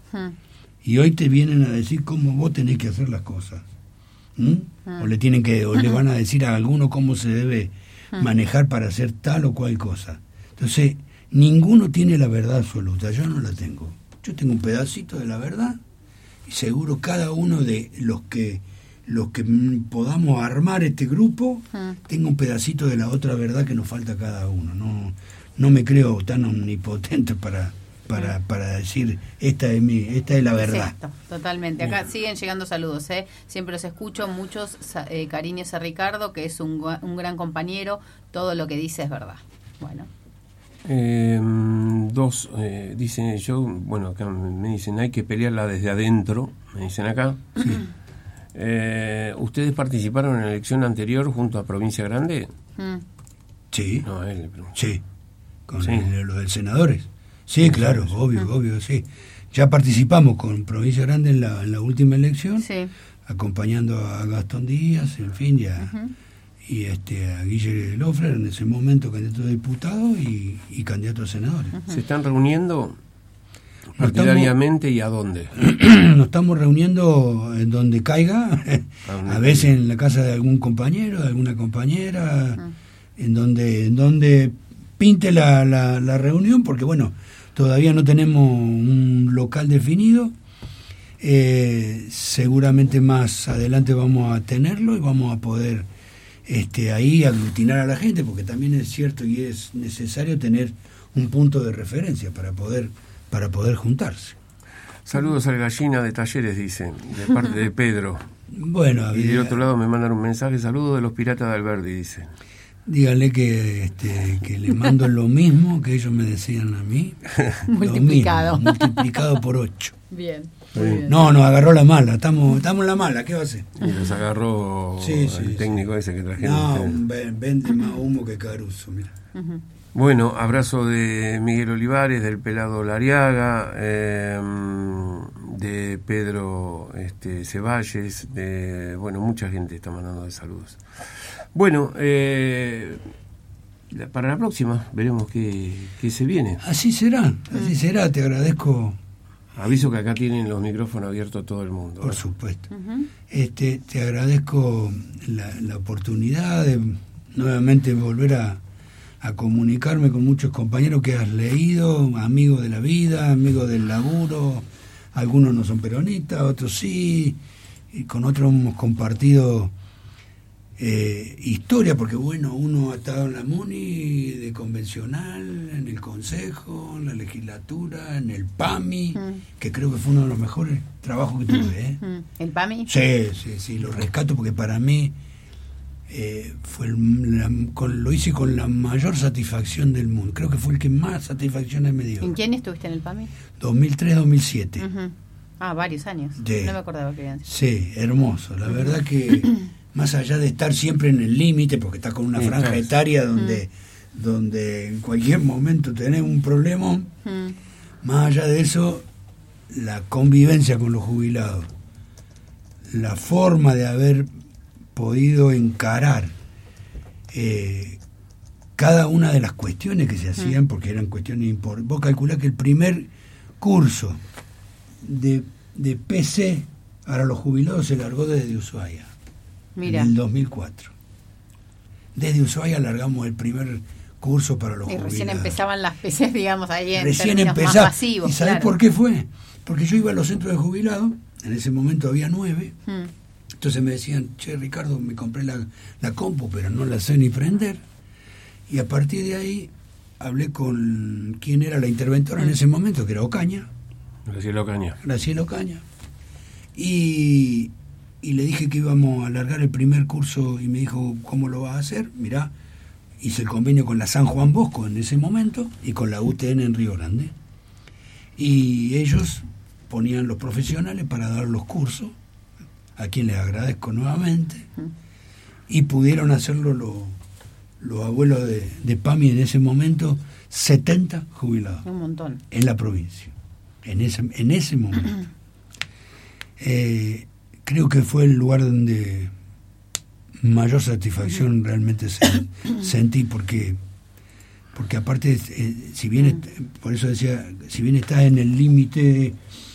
Y hoy te vienen a decir cómo vos tenés que hacer las cosas. O le van a decir a alguno cómo se debe manejar para hacer tal o cual cosa. Entonces, ninguno tiene la verdad absoluta. Yo no la tengo. Yo tengo un pedacito de la verdad y seguro cada uno de los que podamos armar este grupo tenga un pedacito de la otra verdad que nos falta a cada uno. No me creo tan omnipotente para decir esta es la verdad. Exacto, totalmente. Acá siguen llegando saludos, siempre los escucho, muchos cariños a Ricardo, que es un gran compañero, todo lo que dice es verdad. Bueno. Dicen acá me dicen, hay que pelearla desde adentro, me dicen acá. Sí. ¿Ustedes participaron en la elección anterior junto a Provincia Grande? Sí. No, sí. Con los del senadores. Sí, claro, obvio, sí. Ya participamos con Provincia Grande en la última elección, acompañando a Gastón Díaz, en fin, y a Guille Lofler, en ese momento candidato a diputado y candidato a senadores. ¿Se están reuniendo partidariamente y a dónde? Nos estamos reuniendo en donde caiga, a veces en la casa de algún compañero, de alguna compañera, en donde pinte la reunión, porque todavía no tenemos un local definido. Seguramente más adelante vamos a tenerlo y vamos a poder ahí aglutinar a la gente, porque también es cierto y es necesario tener un punto de referencia para poder juntarse. Saludos al Gallina de Talleres, dicen, de parte de Pedro. Bueno, y de otro lado me mandan un mensaje, saludos de los Piratas de Alberdi, dicen. Díganle que le mando lo mismo que ellos me decían a mí. Multiplicado. Multiplicado por 8. Bien. No, nos agarró la mala. Estamos en la mala, ¿qué va a hacer? Y nos agarró el técnico ese que trajeron. No, vende más humo que Caruso, mira. Bueno, abrazo de Miguel Olivares, del Pelado Lariaga, de Pedro Ceballes, mucha gente está mandando de saludos. Bueno, para la próxima veremos qué se viene. Así será, te agradezco. Aviso que acá tienen los micrófonos abiertos a todo el mundo. Por supuesto. Te agradezco la oportunidad de nuevamente volver a comunicarme con muchos compañeros que has leído, amigos de la vida, amigos del laburo. Algunos no son peronistas, otros sí, y con otros hemos compartido historia, porque uno ha estado en la MUNI de convencional, en el Consejo, en la legislatura, en el PAMI, que creo que fue uno de los mejores trabajos que tuve. ¿El PAMI? Sí, lo rescato porque para mí lo hice con la mayor satisfacción del mundo. Creo que fue el que más satisfacciones me dio. ¿En quién estuviste en el PAMI? 2003-2007. Varios años. No me acordaba que habían. Sí, hermoso. La verdad que más allá de estar siempre en el límite, porque estás con una franja etaria donde en cualquier momento tenés un problema, más allá de eso, la convivencia con los jubilados, la forma de haber podido encarar cada una de las cuestiones que se hacían, porque eran cuestiones importantes. Vos calculás que el primer curso de PC para los jubilados se largó desde Ushuaia. Mira. En el 2004. Desde Ushuaia largamos el primer curso para los jubilados. Recién empezaban las PCs, digamos, ahí en recién términos más masivos. ¿Y sabés por qué fue? Porque yo iba a los centros de jubilados, en ese momento había 9, entonces me decían, che, Ricardo, me compré la compu, pero no la sé ni prender. Y a partir de ahí hablé con quien era la interventora en ese momento, que era Ocaña. Graciela Ocaña. Y le dije que íbamos a alargar el primer curso y me dijo, ¿cómo lo vas a hacer? Mirá, hice el convenio con la San Juan Bosco en ese momento y con la UTN en Río Grande. Y ellos ponían los profesionales para dar los cursos, a quien les agradezco nuevamente, y pudieron hacerlo los abuelos de PAMI en ese momento, 70 jubilados. Un montón. En la provincia, en ese momento. Creo que fue el lugar donde mayor satisfacción realmente sentí, porque aparte, si bien por eso decía, si bien estás en el límite